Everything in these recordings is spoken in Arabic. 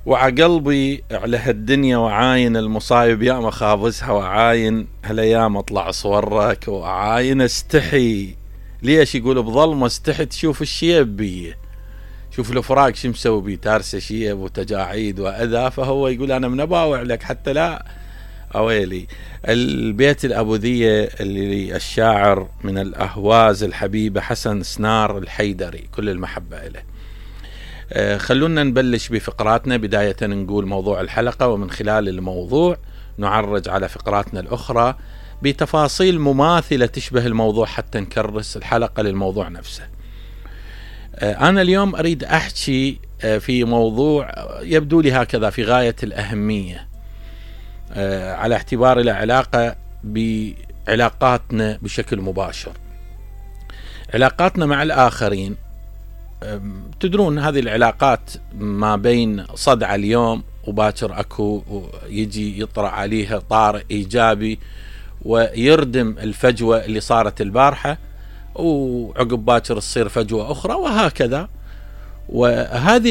وعقلبي على هالدنيا وعاين المصايب يا ما خابزها، وعاين هالايام اطلع صورك، وعاين استحي. ليش؟ يقول بظلمه استحي تشوف الشيب بيه، شوف الفراق شو مسوي بيه، تارسه شيب وتجاعيد واذى. فهو يقول انا من اباوع لك حتى لا اويلي. البيت الابوذيه اللي الشاعر من الاهواز الحبيبه حسن سنار الحيدري، كل المحبه له. خلونا نبلش بفقراتنا. بداية نقول موضوع الحلقة، ومن خلال الموضوع نعرج على فقراتنا الأخرى بتفاصيل مماثلة تشبه الموضوع حتى نكرس الحلقة للموضوع نفسه. أنا اليوم أريد أحكي في موضوع يبدو لي هكذا في غاية الأهمية، على اعتبار له علاقة بعلاقاتنا بشكل مباشر، علاقاتنا مع الآخرين. تدرون هذه العلاقات ما بين صدع اليوم وباكر اكو يجي يطرأ عليها طارئ ايجابي ويردم الفجوة اللي صارت البارحة، وعقب باكر تصير فجوة اخرى، وهكذا. وهذه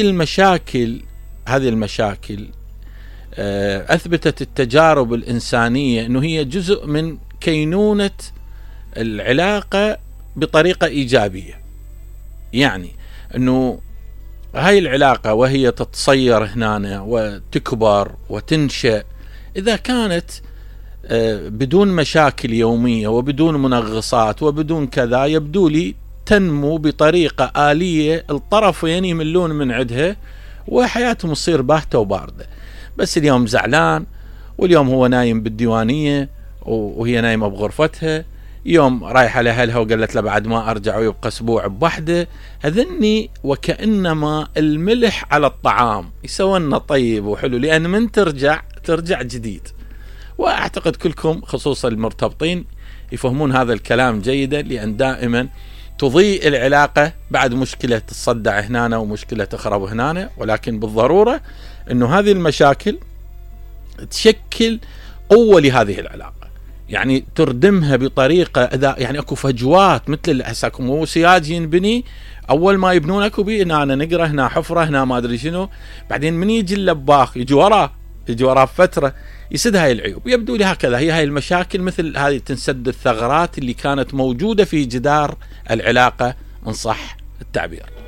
المشاكل اثبتت التجارب الانسانية انه هي جزء من كينونة العلاقة بطريقة ايجابية. يعني انه هاي العلاقة وهي تتصير هنا وتكبر وتنشأ، اذا كانت بدون مشاكل يومية وبدون منغصات وبدون كذا، يبدو لي تنمو بطريقة آلية، الطرفين يملون من عندها وحياتهم تصير باهتة وباردة. بس اليوم زعلان، واليوم هو نايم بالديوانية وهي نايمة بغرفتها، يوم رايحة لأهلها وقالت له بعد ما أرجع ويبقى أسبوع بوحدة. هذني وكأنما الملح على الطعام، يسوينا طيب وحلو، لأن من ترجع جديد. وأعتقد كلكم خصوصا المرتبطين يفهمون هذا الكلام جيدا، لأن دائما تضيء العلاقة بعد مشكلة تصدع هنا ومشكلة تخرب هنا، ولكن بالضرورة أنه هذه المشاكل تشكل قوة لهذه العلاقة، يعني تردمها بطريقة. إذا يعني أكو فجوات مثل هسه مو سياج ينبني، أول ما يبنون أكو بيه هنا نقرة، هنا حفرة، هنا ما أدري شنو، بعدين من يجي اللباخ يجي وراه فترة يسد هاي العيوب. يبدو لي هكذا هي هاي المشاكل، مثل هذه تنسد الثغرات اللي كانت موجودة في جدار العلاقة إن صح التعبير.